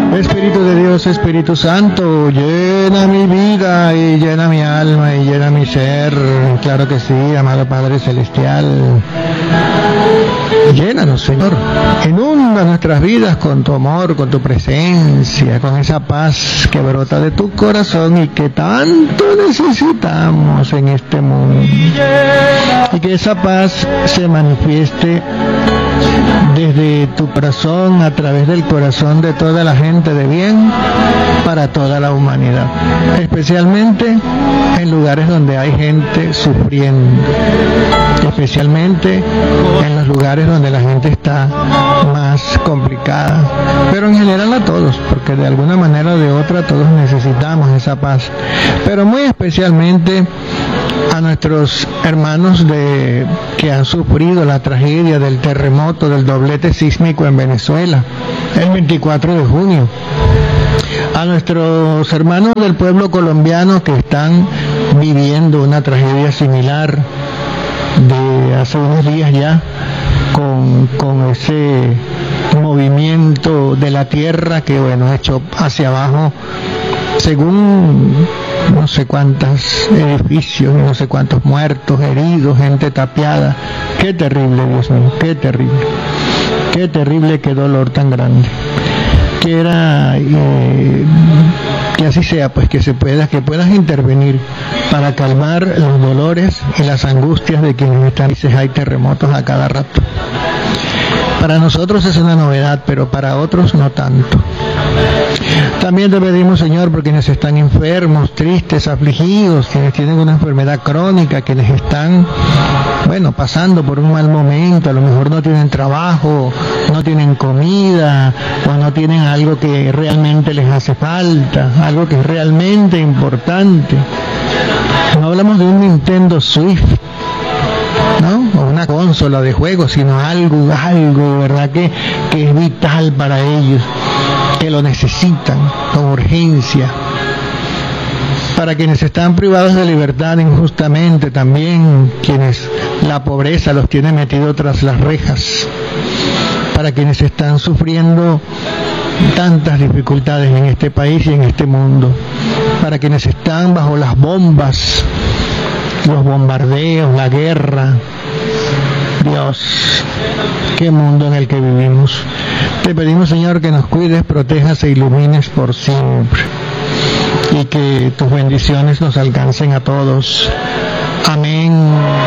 Espíritu de Dios, Espíritu Santo, llena mi vida y llena mi alma y llena mi ser. Claro que sí, amado Padre Celestial. Llénanos, Señor. Inunda nuestras vidas con tu amor, con tu presencia, con esa paz que brota de tu corazón y que tanto necesitamos en este mundo. Y que esa paz se manifieste desde tu corazón, a través del corazón de toda la gente de bien, para toda la humanidad, especialmente en lugares donde hay gente sufriendo, especialmente en los lugares donde la gente está más complicada, pero en general a todos, porque de alguna manera o de otra todos necesitamos esa paz, pero muy especialmente a nuestros hermanos que han sufrido la tragedia del terremoto, del doblete sísmico en Venezuela, el 24 de junio. A nuestros hermanos del pueblo colombiano que están viviendo una tragedia similar de hace unos días ya, con ese movimiento de la tierra que, bueno, echó hacia abajo, según no sé cuántos edificios, no sé cuántos muertos, heridos, gente tapiada. Qué terrible, Dios mío, qué terrible, qué dolor tan grande. Quiera que así sea, pues que puedas intervenir para calmar los dolores y las angustias de quienes están. Dices, hay terremotos a cada rato. Para nosotros es una novedad, pero para otros no tanto. También te pedimos, Señor, por quienes están enfermos, tristes, afligidos, quienes tienen una enfermedad crónica, quienes están, bueno, pasando por un mal momento, a lo mejor no tienen trabajo, no tienen comida, o no tienen algo que realmente les hace falta, algo que es realmente importante. No hablamos de un Nintendo Switch, ¿no? O una consola de juegos, sino algo, ¿verdad? Que es vital para ellos, que lo necesitan con urgencia. Para quienes están privados de libertad injustamente, también quienes la pobreza los tiene metidos tras las rejas. Para quienes están sufriendo tantas dificultades en este país y en este mundo. Para quienes están bajo las bombas, los bombardeos, la guerra. Dios, qué mundo en el que vivimos. Te pedimos, Señor, que nos cuides, protejas e ilumines por siempre, y que tus bendiciones nos alcancen a todos. Amén.